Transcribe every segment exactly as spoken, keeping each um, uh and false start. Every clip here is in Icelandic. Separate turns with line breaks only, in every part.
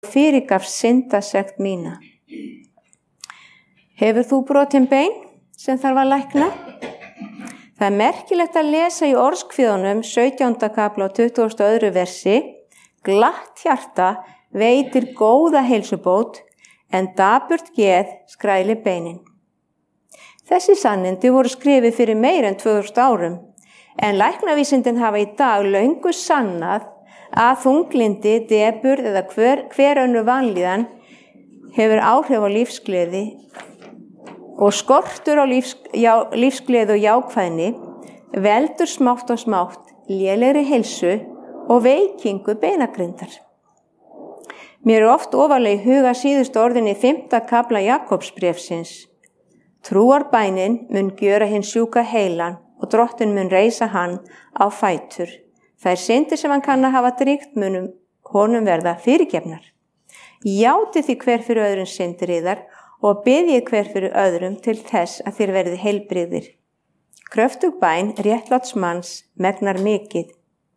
fyrirgaf syndasekt mína. Hefur þú brotin bein sem þarf að lækna? Það er merkilegt að lesa í orðskviðunum sautjánda kafla og tuttugasta og öðru versi: glatt hjarta veitir góða heilsubót, en dapurt geð skræli beinin. Þessi sannindi voru skrifið fyrir meir en tvö þúsund árum, en læknavísindin hafa í dag löngu sannað að þunglindi, depurð eða hver, hver önnur vanlíðan hefur áhrif á lífsgleði og skortur á lífs, já, lífsgleði og jákvæðni veldur smátt og smátt lélegri heilsu og veikingu beinagrindar. Mér er oft ofarlega í huga síðustu orðin í fimmta kafla Jakobsbréfsins. Trúarbænin mun gjöra hinn sjúka heilan og Drottinn mun reisa hann á fætur. Þær syndir sem hann kann að hafa dríkt munum honum verða fyrirgefnar. Játið því hver fyrir öðrum syndir yðar og biðjið hver fyrir öðrum til þess að þér verði heilbrigðir. Kröftug bæn réttláts manns megnar mikið.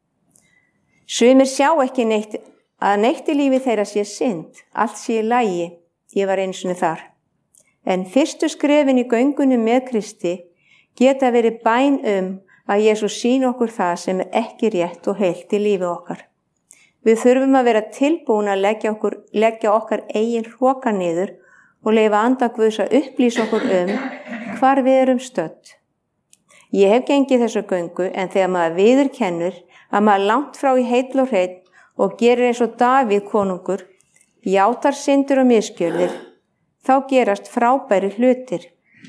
Sumir sjá ekki neitt að neitt í lífi þeirra sé synd, allt sé í lagi, ég var einu sinni þar. En fyrstu skrefin í göngunum með Kristi geta verið bæn um að Jesús sýni okkur það sem er ekki rétt og heilt í lífi okkar. Við þurfum að vera tilbúin að leggja, okkur, leggja okkar eigin hroka niður og leyfa anda Guðs að upplýsa okkur um hvar við erum stödd. Ég hef gengið þessu göngu, en þegar maður viðurkennur að maður langt frá í heill og hreinn og gerir eins og Davíð konungur, játar syndir og misgjörðir, þá gerast frábæri hlutir.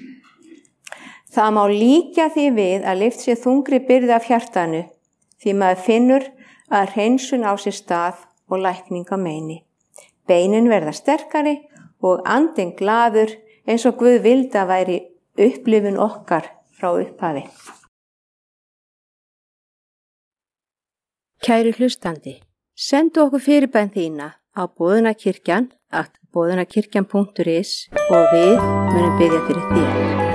Það má líkja því við að lyft sér þungri byrði af hjartanu, því maður finnur að hreinsun á sér stað og lækning á meini. Beinin verða sterkari og andinn glaður eins og Guð vildi að væri upplifun okkar frá upphafi. Kæri hlustandi, sendu okkur fyrirbæn þína á boðunarkirkjan at boðunarkirkjan punktur is og við munum biðja fyrir þér.